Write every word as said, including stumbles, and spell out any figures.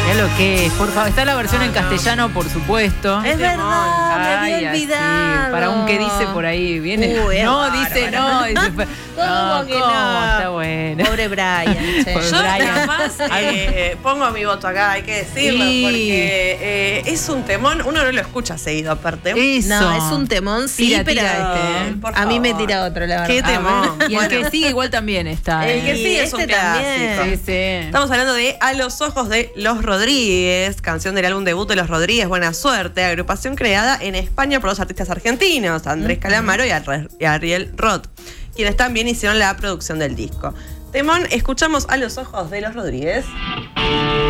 Mirá lo que es, por favor. Está la versión en castellano, por supuesto. Es verdad, me Ay, había así, olvidado. para un que dice por ahí, viene. Uy, es no, bárbaro. dice no. Dice, ¿Cómo no, que ¿cómo? no? Está bueno. Pobre Brian. Che. Pobre Yo Brian. además eh, pongo mi voto acá, hay que decirlo, Sí. porque eh, es un temón, uno no lo escucha seguido aparte. Eso. No, es un temón, sí, Tira, pero tira este, ¿eh? Por a mí me favor. tira otro, la verdad. Qué temón. Y el que sigue igual también está. El que ¿eh? sigue es un este también. clásico. Sí, sí. Estamos hablando de A los ojos de Los Rodríguez, canción del álbum debut de Los Rodríguez, Buena Suerte, agrupación creada en España por dos artistas argentinos, Andrés Calamaro y Ar- y Ariel Roth, quienes también hicieron la producción del disco. Temón, escuchamos A los ojos de Los Rodríguez.